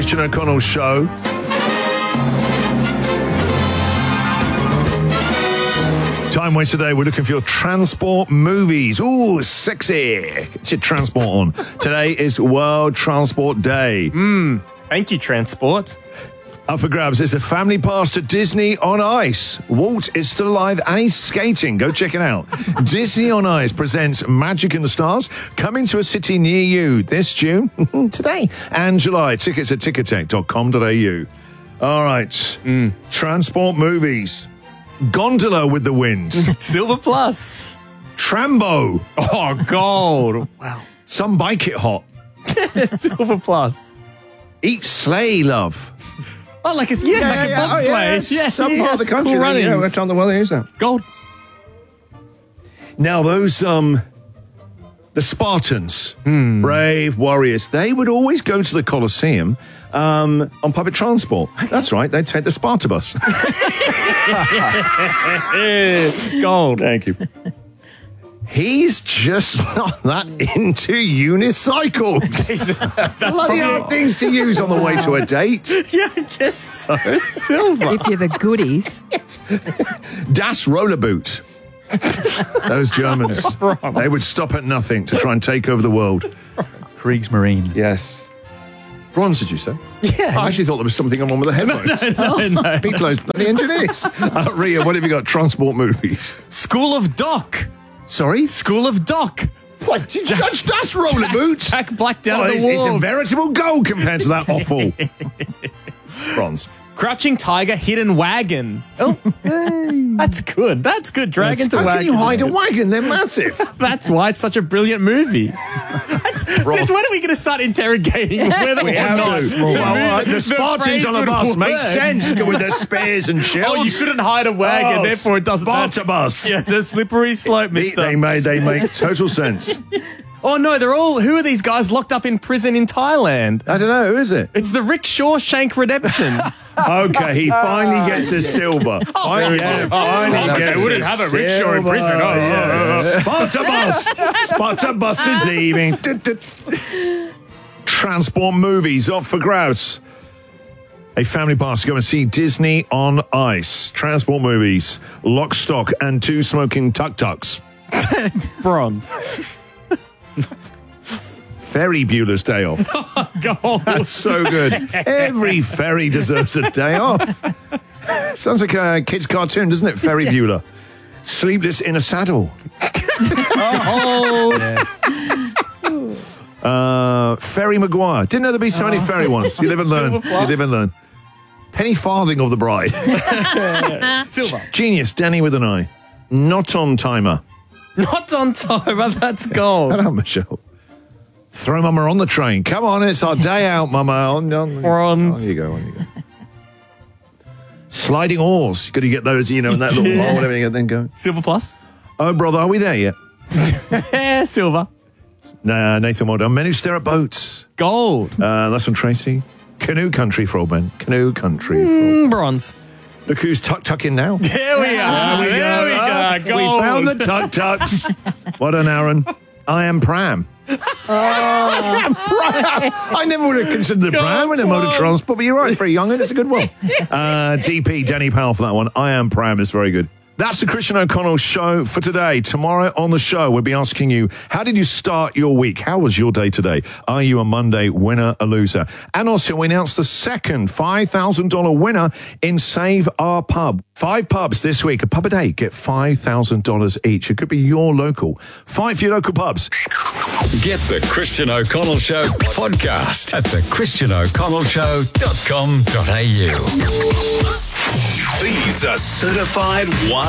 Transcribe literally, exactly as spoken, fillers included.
Christian O'Connell Show. Time waste today. We're looking for your transport movies. Ooh, sexy. Get your transport on. Today is World Transport Day. Mm, thank you, transport. Up for grabs, it's a family pass to Disney on Ice. Walt is still alive and he's skating. Go check it out. Disney on Ice presents Magic in the Stars, coming to a city near you this June, today, and July. Tickets at ticketek dot com dot a u. All right, mm. Transport movies. Gondola with the Wind. Silver Plus. Trambo. Oh, gold. Wow. Some Bike It Hot. Silver Plus. Eat Sleigh, love. Oh, like it's yeah, yeah, like yeah, a yeah. bobsleigh. Oh, yeah, yeah. Yeah, Some yeah, part of the country. Cool They, yeah, runnings. which on the world is that? Gold. Now, those, um, the Spartans, mm. brave warriors, they would always go to the Colosseum um, on public transport. That's right, they'd take the Sparta bus. Gold. Thank you. He's just not that into unicycles. Bloody hard things to use on the way to a date. Yeah, I guess so. Silver. If you're the goodies. Das Rollerboot. Those Germans, they would stop at nothing to try and take over the world. Kriegsmarine. Yes. Bronze, did you say? Yeah. I actually thought there was something wrong with the headphones. No, no, no. Meatloaf's bloody engineers. Uh, Ria, what have you got? Transport movies. School of Doc. Sorry? School of Doc. What? Judge Das Rollerboot? Jack Black down Oh, the it's, walls. it's a veritable goal compared to that offal. Bronze. Crouching Tiger, Hidden Wagon. Oh, that's good. That's good. Dragon to How wagon. can you hide a wagon? They're massive. That's why it's such a brilliant movie. That's, since when are we going to start interrogating whether We or have not to. Well, uh, the Spartans phrase on the would bus work? makes sense with their spears and shields. Oh, you couldn't hide a wagon, Oh, therefore it doesn't Sparta matter. bus. Yeah, it's a slippery slope, They, mister. they, made, they make total sense. Oh, no, they're all... Who are these guys locked up in prison in Thailand? I don't know, who is it? It's the Rick Shawshank Redemption. Okay, he finally gets a silver. Oh, yeah, finally They gets wouldn't have a rickshaw in prison. Oh, yeah. oh, oh. Sparta bus. Sparta bus is leaving. Transport movies off for grabs. A family pass to go and see Disney on Ice. Transport movies. Lock, Stock, and Two Smoking Tuk-Tuks. Bronze. Ferry Bueller's Day Off. Gold. That's so good. Every ferry deserves a day off. Sounds like a kid's cartoon, doesn't it? Ferry Bueller. Sleepless in a Saddle. Oh. Uh, Ferry Maguire. Didn't know there'd be so many ferry ones. You live and learn. Silver You Plus. live and learn. Penny Farthing of the Bride. Silver. Genius, Danny with an eye. Not on Timer. Not on time, but that's gold. Hello, Michelle. Throw Mama on the train. Come on, it's our day out, Mama. On, on, Bronze. on you go, on you go. Sliding oars. You've got to get those, you know, in that little hole, whatever you then go. Silver Plus. Oh, brother, are we there yet? Yeah, silver. Nah, Nathan, well done. Men Who Stare at Boats. Gold. Uh, that's from Tracy. Canoe Country, Frogman. Canoe Country. Mm, bronze. Look who's tuck-tucking now. There we are. There we there go. we Oh, go. we Gold. found the tuck-tucks. Well done, Aaron. I am Pram. Pram. I never would have considered the Pram in a mode of transport, but you're right, for a young'un, it's a good one. Uh, D P, Danny Powell for that one. I am Pram is very good. That's the Christian O'Connell Show for today. Tomorrow on the show, we'll be asking you, how did you start your week? How was your day today? Are you a Monday winner, a loser? And also, we announced the second five thousand dollars winner in Save Our Pub. Five pubs this week, a pub a day, get five thousand dollars each. It could be your local. Five for your local pubs. Get the Christian O'Connell Show podcast at the christian o'connell show dot com dot a u. These are certified one.